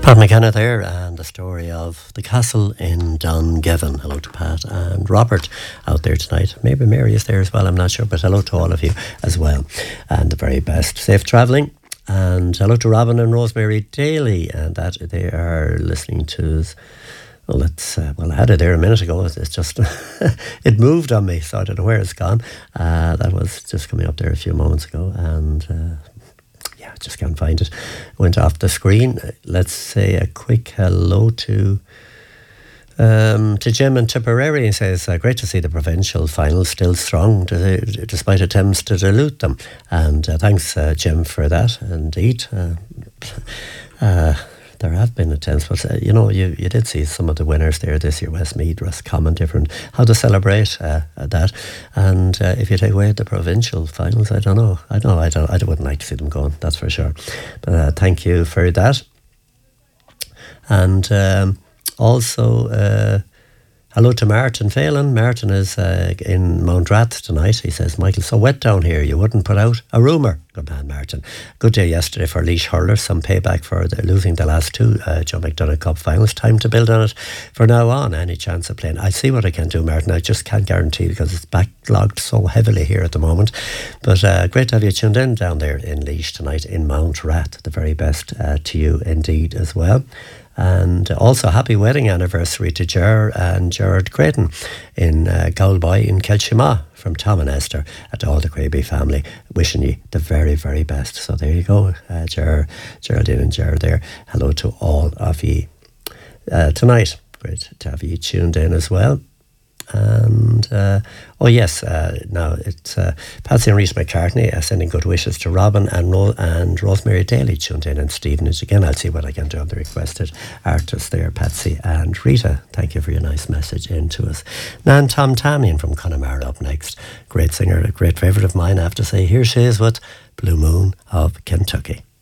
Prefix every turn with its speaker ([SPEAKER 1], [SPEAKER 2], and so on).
[SPEAKER 1] Pat McKenna there, and the story of the castle in Dungiven. Hello to Pat and Robert out there tonight. Maybe Mary is there as well, I'm not sure, but hello to all of you as well. And the very best. Safe travelling. And hello to Robin and Rosemary Daly, and that they are listening to us. Well, I had it there a minute ago. It's just, it moved on me, so I don't know where it's gone. That was just coming up there a few moments ago, and I just can't find it. Went off the screen. Let's say a quick hello to Jim in Tipperary. He says, great to see the provincial finals still strong despite attempts to dilute them. And thanks, Jim, for that. Indeed. There have been attempts, but you did see some of the winners there this year. Westmeath, Roscommon, different how to celebrate that. And if you take away the provincial finals, I don't know. I wouldn't like to see them going. That's for sure. But thank you for that. And also. Hello to Martin Phelan. Martin is in Mount Rath tonight. He says, Michael, so wet down here, you wouldn't put out a rumour. Good man, Martin. Good day yesterday for Laois hurlers. Some payback for losing the last two Joe McDonagh Cup finals. Time to build on it for now on. Any chance of playing? I see what I can do, Martin. I just can't guarantee because it's backlogged so heavily here at the moment. But great to have you tuned in down there in Laois tonight in Mount Rath. The very best to you indeed as well. And also happy wedding anniversary to Ger and Gerard Creighton in Galway in Kelshima from Tom and Esther and all the Craby family. Wishing you the very, very best. So there you go, Geraldine and Ger there. Hello to all of you tonight. Great to have you tuned in as well. And now it's Patsy and Rhys McCartney sending good wishes to Robin and Rosemary Daly tuned in, and Stevenage again. I'll see what I can do on the requested artists there, Patsy and Rita. Thank you for your nice message in to us. Nan Tom Tamian from Connemara up next. Great singer, a great favourite of mine, I have to say. Here she is with Blue Moon of Kentucky.